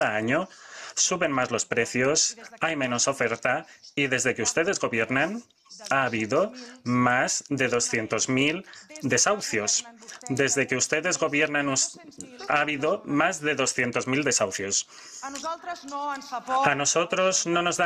año suben más los precios, hay menos oferta y desde que ustedes gobiernan ha habido más de 200.000 desahucios. Desde que ustedes gobiernan ha habido más de 200.000 desahucios. A nosotros no nos da